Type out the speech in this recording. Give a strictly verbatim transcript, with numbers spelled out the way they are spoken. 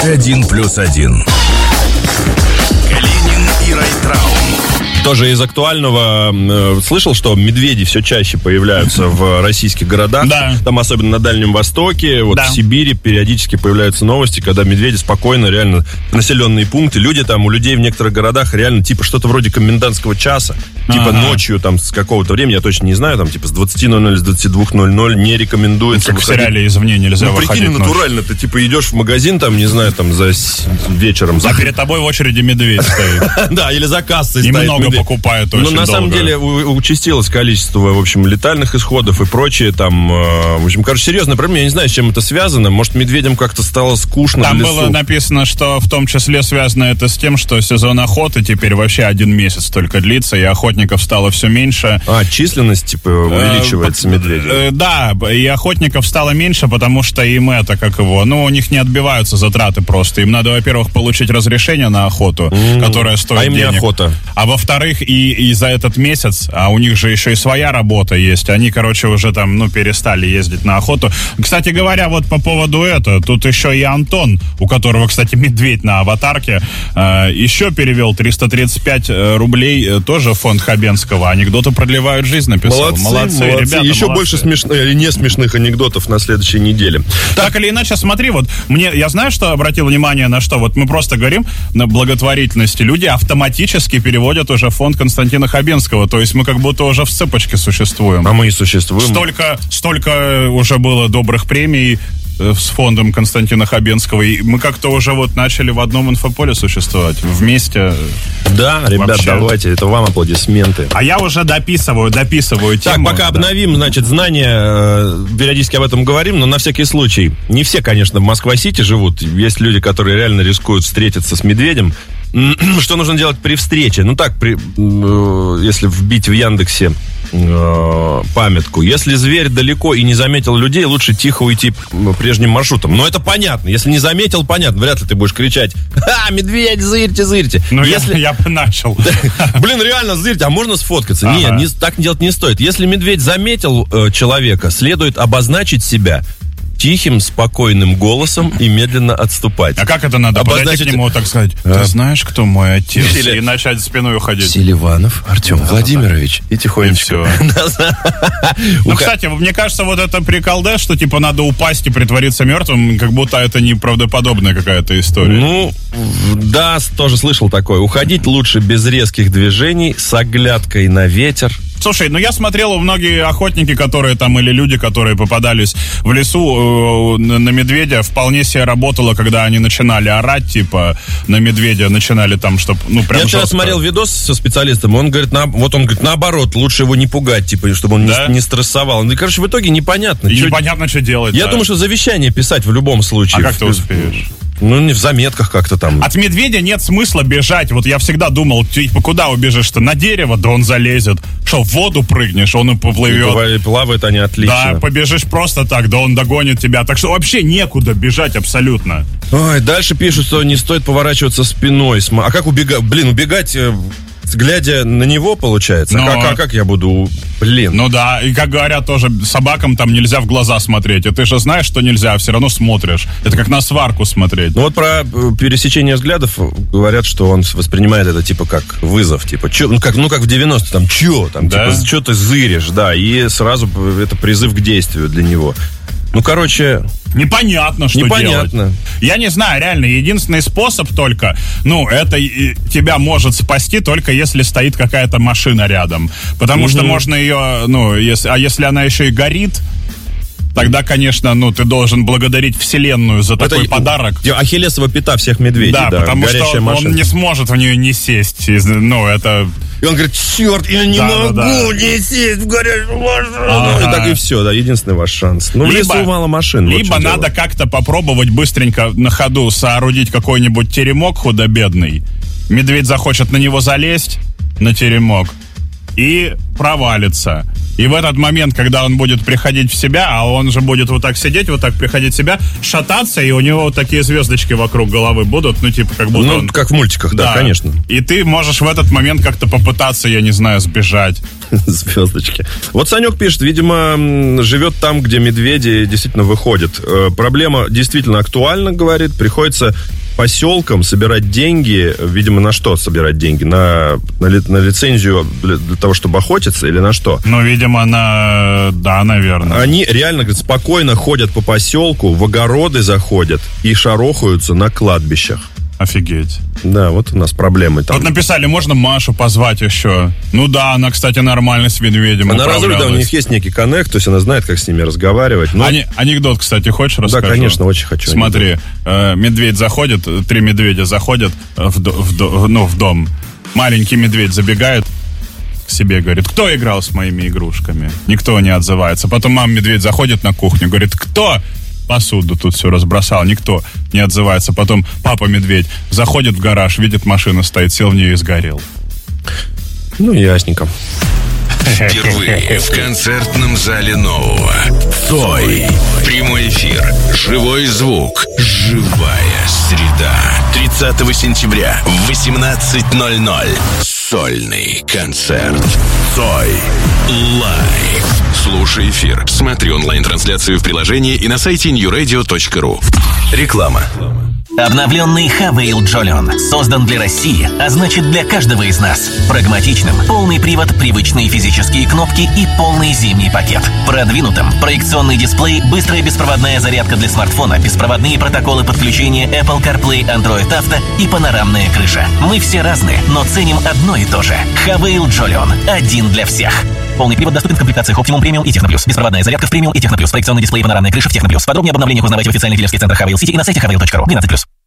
один плюс один. Калинин и Райтрау. Тоже из актуального э, слышал, что медведи все чаще появляются в российских городах. Да. Там особенно на Дальнем Востоке, вот да. в Сибири периодически появляются новости, когда медведи спокойно, реально, в населенные пункты, люди там, у людей в некоторых городах реально типа что-то вроде комендантского часа, типа ага. ночью там с какого-то времени, я точно не знаю, там типа с двадцати ноль-ноль, с двадцати двух ноль-ноль не рекомендуется. Ну, как выходить. в сериале «Извне» нельзя ну, выходить прикинь, ночью. натурально, ты типа идешь в магазин, там, не знаю, там за с... вечером. А перед тобой в очереди медведь стоит. Да, или за кассой И стоит много медведь. покупают очень Ну, на долго. самом деле, у- участилось количество, в общем, летальных исходов и прочее. Там, э, в общем, короче, серьезная проблема. Я не знаю, с чем это связано. Может, медведям как-то стало скучно Там в лесу. было написано, что в том числе связано это с тем, что сезон охоты теперь вообще один месяц только длится, и охотников стало все меньше. А, численность, типа, увеличивается Э, медведей. э, Да, и охотников стало меньше, потому что им это, как его, ну, у них не отбиваются затраты просто. Им надо, во-первых, получить разрешение на охоту, М. которая стоит А им не денег. охота. А во-вторых, и, и за этот месяц, а у них же еще и своя работа есть, они, короче, уже там, ну, перестали ездить на охоту. Кстати говоря, вот по поводу этого, тут еще и Антон, у которого, кстати, медведь на аватарке, э, еще перевел триста тридцать пять рублей, э, тоже в фонд Хабенского. Анекдоты продлевают жизнь, написал. Молодцы, молодцы. ребята, Еще молодцы. больше смешных или не смешных анекдотов на следующей неделе. Так или иначе, смотри, вот мне, я знаю, что обратил внимание на что, вот мы просто говорим на благотворительности, люди автоматически переводят уже в фонд Константина Хабенского, то есть мы как будто уже в цепочке существуем. А мы и существуем. Столько, столько уже было добрых премий э, с фондом Константина Хабенского, и мы как-то уже вот начали в одном инфополе существовать, вместе. Да, ребят, Вообще. давайте, это вам аплодисменты. А я уже дописываю, дописываю Так, тему. пока Да. обновим, значит, знания, э, периодически об этом говорим, но на всякий случай. Не все, конечно, в Москва-Сити живут. Есть люди, которые реально рискуют встретиться с медведем. Что нужно делать при встрече? Ну так, при, э, если вбить в Яндексе э, памятку. Если зверь далеко и не заметил людей, лучше тихо уйти прежним маршрутом. Но это понятно. Если не заметил, понятно. Вряд ли ты будешь кричать: «Ха, медведь, зырьте, зырьте». Ну, если... я, я бы начал. Блин, реально, зырьте, а можно сфоткаться? Ага. Нет, не, так делать не стоит. Если медведь заметил э, человека, следует обозначить себя тихим, спокойным голосом и медленно отступать. А как это надо? Подойти Обозначить- к нему, так сказать, ты А. знаешь, кто мой отец? Или- И начать спиной уходить. Селиванов Артем Владимирович. И тихонечко. Ну, кстати, мне кажется, вот это приколдес, что типа надо упасть и притвориться мертвым, как будто это неправдоподобная какая-то история. Ну, да, тоже слышал такое. Уходить лучше без резких движений, с оглядкой на ветер. Слушай, ну я смотрел, многие охотники, которые там, или люди, которые попадались в лесу э, на, на медведя, вполне себе работало, когда они начинали орать, типа, на медведя, начинали там, чтобы, ну, прям Я вчера жестко. смотрел видос со специалистом, он говорит, на, вот он говорит, наоборот, лучше его не пугать, типа, чтобы он Да? не, не стрессовал. Ну, и, короче, в итоге непонятно. И Чё- непонятно, что делать. Я да. думаю, что завещание писать в любом случае. А как ты успеешь? Ну, не в заметках как-то там. От медведя нет смысла бежать. Вот я всегда думал, типа, куда убежишь-то? На дерево? Да он залезет. Что, в воду прыгнешь, он и поплывет. Бывает, плавают они отлично. Да, побежишь просто так, да он догонит тебя. Так что вообще некуда бежать абсолютно. Ой, дальше пишут, что не стоит поворачиваться спиной. Сма- А как убегать? Блин, убегать, э, глядя на него, получается? Но- Как, а как я буду? Блин. Ну да, и как говорят тоже, собакам там нельзя в глаза смотреть. И ты же знаешь, что нельзя, а все равно смотришь. Это как на сварку смотреть. Ну вот про э, пересечение взглядов говорят, что он воспринимает это типа как вызов, типа, чё, ну как, ну как в девяностые, там, чё, там, Да? типа, чё ты зыришь, да, и сразу это призыв к действию для него. Ну, короче, Непонятно, что непонятно. делать. Я не знаю, реально, единственный способ только, ну, это и тебя может спасти только если стоит какая-то машина рядом. Потому Мгм. что можно ее, ну, если, а если она еще и горит, тогда, конечно, ну, ты должен благодарить Вселенную за такой Это подарок. Ахиллесова пята всех медведей, Да, да, потому горящая что машина. он не сможет в нее не сесть. Из- Ну, это... И он говорит, черт, я не Да, могу да, да. не сесть в горящую машину. Ага. И так и все, да, единственный ваш шанс. Ну, в Либо- лесу мало машин. вот в Либо чем дело. надо как-то попробовать быстренько на ходу соорудить какой-нибудь теремок худо-бедный. Медведь захочет на него залезть, на теремок. и провалится. И в этот момент, когда он будет приходить в себя, а он же будет вот так сидеть, вот так приходить в себя, шататься, и у него вот такие звездочки вокруг головы будут, ну, типа, как будто Ну, он... как в мультиках, да, Да, конечно. И ты можешь в этот момент как-то попытаться, я не знаю, сбежать. Звездочки. Вот Санек пишет, видимо, м, живет там, где медведи действительно выходят. Э, Проблема действительно актуальна, говорит. Приходится поселкам собирать деньги. Видимо, на что собирать деньги? На, на, ли- на лицензию для, для того, чтобы охотиться, или на что? Ну, видимо, на... Да, наверное. Они реально, говорит, спокойно ходят по поселку, в огороды заходят и шарохаются на кладбищах. Офигеть. Да, вот у нас проблемы там. Вот написали, можно Машу позвать еще. Ну да, она, кстати, нормально с медведем Она разрулит, да, у управлялась. них есть некий коннект, то есть она знает, как с ними разговаривать. Но... Ани- анекдот, кстати, хочешь расскажу? Да, конечно, очень хочу. Смотри, э, медведь заходит, три медведя заходят в, до- в до- ну, в дом. Маленький медведь забегает к себе, говорит, кто играл с моими игрушками? Никто не отзывается. Потом мама медведь заходит на кухню, говорит, кто посуду тут все разбросал? Никто не отзывается. Потом папа медведь заходит в гараж, видит, машина стоит, сел в нее и сгорел. Ну, ясненько. Впервые в концертном зале Нового. Цой. Прямой эфир. Живой звук. Живая среда. тридцатого сентября в восемнадцать ноль ноль. Сольный концерт. Цой. Лайв. Слушай эфир. Смотри онлайн-трансляцию в приложении и на сайте нью радио точка ру. Реклама. Обновленный Хавейл Джолион создан для России, а значит для каждого из нас. Прагматичным, полный привод, привычные физические кнопки и полный зимний пакет. Продвинутым, проекционный дисплей, быстрая беспроводная зарядка для смартфона, беспроводные протоколы подключения Apple CarPlay, Android Auto и панорамная крыша. Мы все разные, но ценим одно и то же. Хавейл Джолион. Один для всех. Полный привод доступен в комплектациях Optimum Premium и Техно Плюс. Беспроводная зарядка в Premium и Техно Плюс. Проекционный дисплей и панорамная крыша в Техно Плюс. Подробнее об обновлениях узнавайте в официальных дилерских центрах Хавейл Сити и на сайте хавейл точка ру. двенадцать плюс.